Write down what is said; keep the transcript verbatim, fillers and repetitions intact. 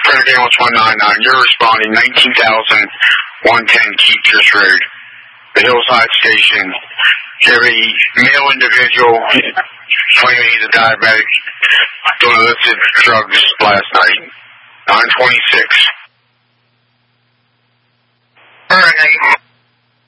Frederick Ambulance one nine nine, you're responding nineteen thousand one ten Keith Pierce Road, the Hillside Station. You have a male individual claiming he's a diabetic doing illicit drugs last night, nine twenty-six. All right,